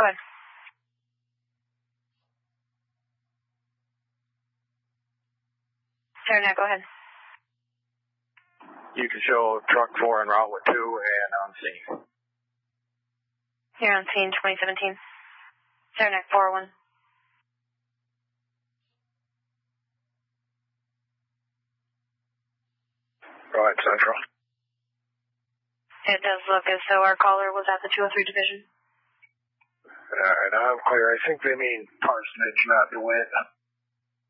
Go ahead. Saranac, go ahead. You can show truck 4 en route with 2 and on scene. You're on scene 2017. Saranac 401. Right, Central. It does look as though our caller was at the 203 division. Alright, I'm clear. I think they mean parsonage, not DeWitt.